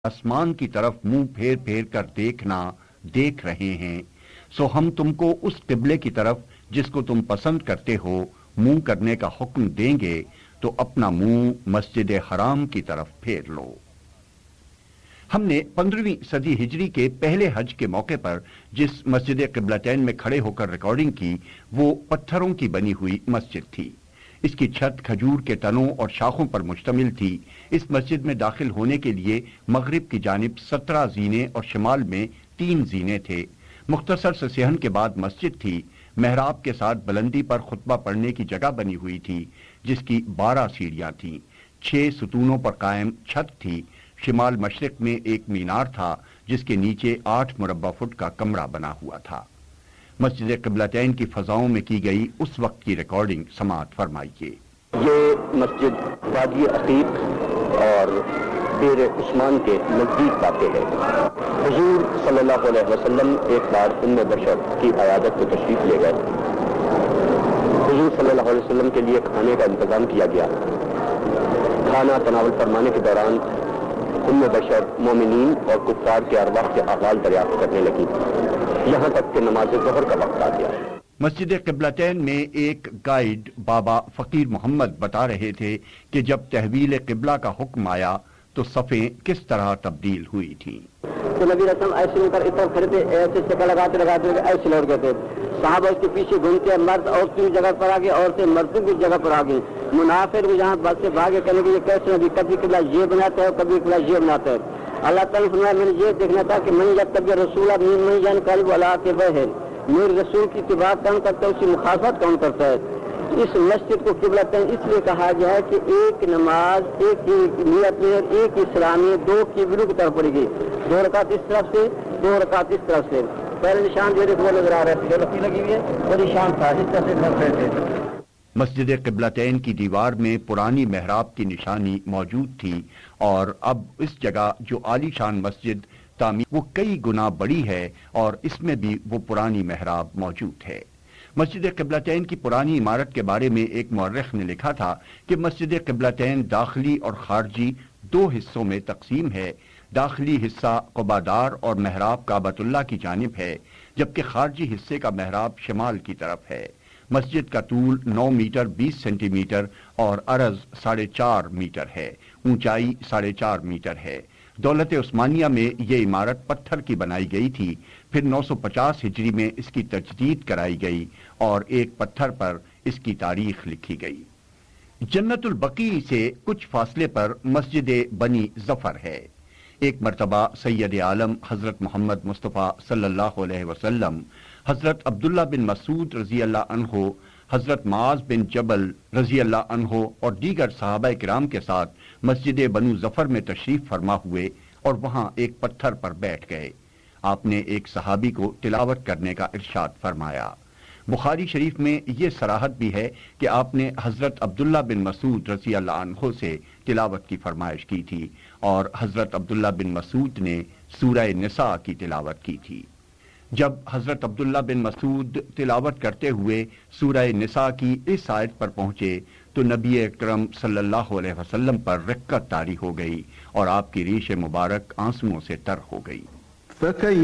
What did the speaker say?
آسمان کی طرف منہ پھیر پھیر کر دیکھ رہے ہیں، سو ہم تم کو اس قبلے کی طرف جس کو تم پسند کرتے ہو منہ کرنے کا حکم دیں گے تو اپنا منہ مسجد حرام کی طرف پھیر لو۔ ہم نے 15ویں صدی ہجری کے پہلے حج کے موقع پر جس مسجد قبلتین میں کھڑے ہو کر ریکارڈنگ کی وہ پتھروں کی بنی ہوئی مسجد تھی۔ اس کی چھت کھجور کے تنوں اور شاخوں پر مشتمل تھی۔ اس مسجد میں داخل ہونے کے لیے مغرب کی جانب 17 زینے اور شمال میں 3 زینے تھے۔ مختصر سے صحن کے بعد مسجد تھی۔ محراب کے ساتھ بلندی پر خطبہ پڑھنے کی جگہ بنی ہوئی تھی جس کی 12 سیڑھیاں تھیں۔ 6 ستونوں پر قائم چھت تھی۔ شمال مشرق میں ایک مینار تھا جس کے نیچے 8 مربع فٹ کا کمرہ بنا ہوا تھا۔ مسجد قبلتین کی فضاؤں میں کی گئی اس وقت کی ریکارڈنگ سماعت فرمائیے۔ یہ مسجد وادی عقیق اور دیر عثمان کے نزدیک واقع ہے۔ حضور صلی اللہ علیہ وسلم ایک بار ام بشر کی عیادت کو تشریف لے گئے۔ حضور صلی اللہ علیہ وسلم کے لیے کھانے کا انتظام کیا گیا۔ کھانا تناول فرمانے کے دوران ام بشر مومنین اور کفار کے ارواح کے احوال دریافت کرنے لگی، یہاں تک کہ نماز ظہر کا وقت آ گیا۔ مسجد قبلتین میں ایک گائیڈ بابا فقیر محمد بتا رہے تھے کہ جب تحویل قبلہ کا حکم آیا تو صفیں کس طرح تبدیل ہوئی تھیں۔ تو نبی رسم ایسے کر اتر کھڑے تھے، ایسے چکر لگاتے ایسے لوٹ گئے تھے۔ صحابہ اس کے پیچھے گھومتے، مرد عورتوں کی جگہ پر آ گئے، عورتیں مردوں کی جگہ پر آ گئی۔ منافر بھی جہاں بس سے بھاگے کرنے کے لیے کیسے نبی کبھی قبلہ یہ بناتا ہے اور کبھی قبلہ یہ بناتا ہے۔ اللہ تعالیٰ نے فرمایا میں نے یہ دیکھنا تھا کہ من یتبع رسول من ینقلب علی عقبیہ، میرے رسول کی اتباع کون کرتا ہے، اس کی مخالفت کون کرتا ہے۔ اس مسجد کو قبلتین اس لیے کہا گیا ہے کہ ایک نماز ایک ہی نیت میں ایک ہی سلامی 2 قبلوں کی طرف پڑے گی، 2 رکعت اس طرف سے 2 رکعت اس طرف سے۔ پہلے نشان جو دیکھو نظر آ رہا ہے، جو لکی لگی ہوئی ہے وہ نشان تھا، اس طرح سے کر رہے تھے۔ مسجد قبلتین کی دیوار میں پرانی محراب کی نشانی موجود تھی اور اب اس جگہ جو عالی شان مسجد تعمیر وہ کئی گنا بڑی ہے اور اس میں بھی وہ پرانی محراب موجود ہے۔ مسجد قبلتین کی پرانی عمارت کے بارے میں ایک مورخ نے لکھا تھا کہ مسجد قبلتین داخلی اور خارجی 2 حصوں میں تقسیم ہے۔ داخلی حصہ قبادار اور محراب کعبۃ اللہ کی جانب ہے، جبکہ خارجی حصے کا محراب شمال کی طرف ہے۔ مسجد کا طول 9 میٹر 20 سینٹی میٹر اور عرض 4.5 میٹر ہے، اونچائی 4.5 میٹر ہے۔ دولت عثمانیہ میں یہ عمارت پتھر کی بنائی گئی تھی، پھر 950 ہجری میں اس کی تجدید کرائی گئی اور ایک پتھر پر اس کی تاریخ لکھی گئی۔ جنت البقیع سے کچھ فاصلے پر مسجد بنی ظفر ہے۔ ایک مرتبہ سید عالم حضرت محمد مصطفیٰ صلی اللہ علیہ وسلم، حضرت عبداللہ بن مسعود رضی اللہ عنہ، حضرت معاذ بن جبل رضی اللہ عنہ اور دیگر صحابہ کرام کے ساتھ مسجد بنو ظفر میں تشریف فرما ہوئے اور وہاں ایک پتھر پر بیٹھ گئے۔ آپ نے ایک صحابی کو تلاوت کرنے کا ارشاد فرمایا۔ بخاری شریف میں یہ صراحت بھی ہے کہ آپ نے حضرت عبداللہ بن مسعود رضی اللہ عنہ سے تلاوت کی فرمائش کی تھی اور حضرت عبداللہ بن مسعود نے سورہ نساء کی تلاوت کی تھی۔ جب حضرت عبداللہ بن مسعود تلاوت کرتے ہوئے سورہ نساء کی اس آیت پر پہنچے تو نبی اکرم صلی اللہ علیہ وسلم پر رقت طاری ہو گئی اور آپ کی ریش مبارک آنسوؤں سے تر ہو گئی۔